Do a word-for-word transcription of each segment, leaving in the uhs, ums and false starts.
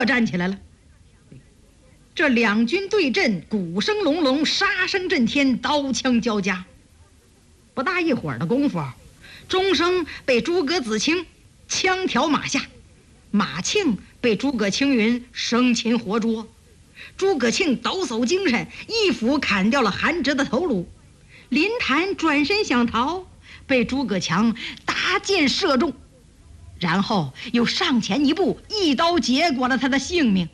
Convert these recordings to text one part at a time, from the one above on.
站起来了。这两军对阵，鼓声隆隆，杀声震天，刀枪交加。不大一会儿的功夫，钟声被诸葛子清枪挑马下，马庆被诸葛青云生擒活捉。诸葛庆抖擞精神，一斧砍掉了韩哲的头颅。林谭转身想逃，被诸葛强搭箭射中，然后又上前一步，一刀结果了他的性命。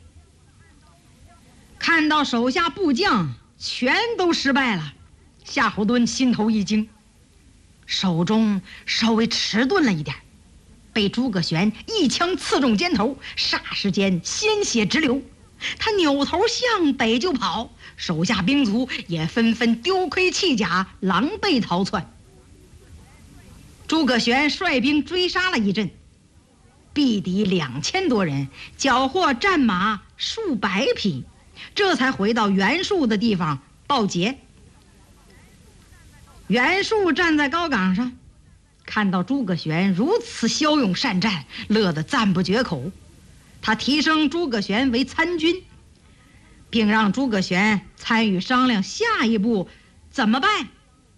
看到手下部将全都失败了，夏侯惇心头一惊，手中稍微迟钝了一点，被诸葛玄一枪刺中肩头，霎时间鲜血直流。他扭头向北就跑，手下兵卒也纷纷丢盔弃甲，狼狈逃窜。诸葛玄率兵追杀了一阵，毙敌两千多人，缴获战马数百匹，这才回到袁术的地方报捷。袁术站在高岗上，看到诸葛玄如此骁勇善战，乐得赞不绝口。他提升诸葛玄为参军，并让诸葛玄参与商量下一步怎么办。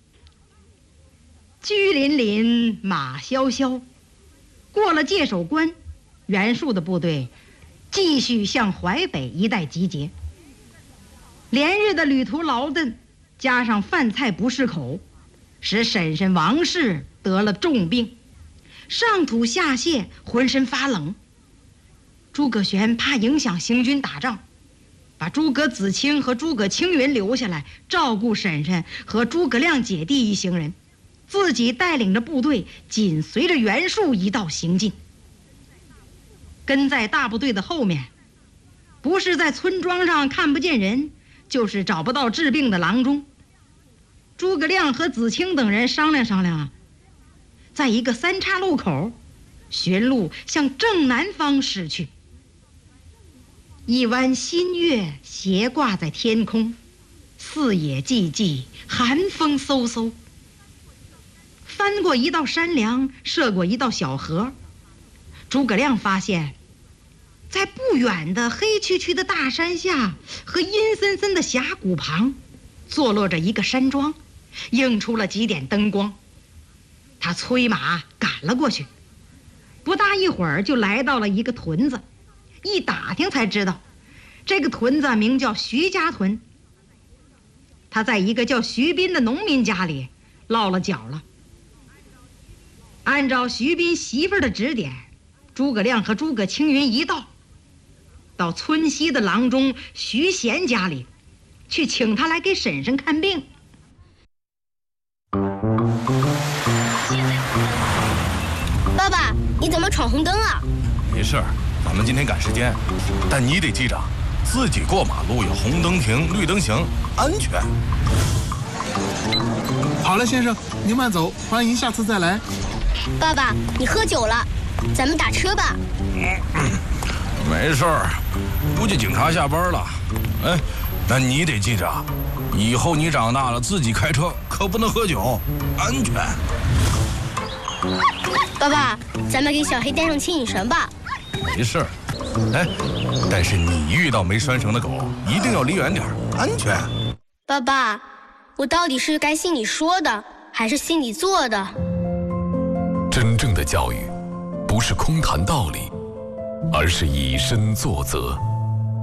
车辚辚，马萧萧，过了界首关，袁术的部队继续向淮北一带集结。连日的旅途劳顿，加上饭菜不适口，使婶婶王氏得了重病，上吐下泻，浑身发冷。诸葛玄怕影响行军打仗，把诸葛子清和诸葛青云留下来照顾婶婶和诸葛亮姐弟一行人，自己带领着部队紧随着袁术一道行进。跟在大部队的后面，不是在村庄上看不见人，就是找不到治病的郎中。诸葛亮和子清等人商量商量啊，在一个三岔路口，寻路向正南方驶去。一弯新月斜挂在天空，四野寂寂，寒风嗖嗖。翻过一道山梁，涉过一道小河，诸葛亮发现在不远的黑黢黢的大山下和阴森森的峡谷旁，坐落着一个山庄，映出了几点灯光。他催马赶了过去，不大一会儿就来到了一个屯子，一打听才知道，这个屯子名叫徐家屯。他在一个叫徐斌的农民家里落了脚了。按照徐斌媳妇儿的指点，诸葛亮和诸葛青云一道到村西的郎中徐贤家里去，请他来给婶婶看病。 爸爸，你怎么闯红灯啊？ 没事儿，咱们今天赶时间，但你得记着，自己过马路有红灯停，绿灯行，安全。 好了，先生，您慢走，欢迎下次再来。 爸爸，你喝酒了，咱们打车吧。 嗯，没事儿，估计警察下班了。哎，但你得记着，以后你长大了自己开车可不能喝酒，安全。 爸爸，咱们给小黑带上牵引绳吧。 没事儿，哎，但是你遇到没拴绳的狗，一定要离远点，安全。 爸爸，我到底是该信你说的，还是信你做的？ 真正的教育，不是空谈道理，而是以身作则。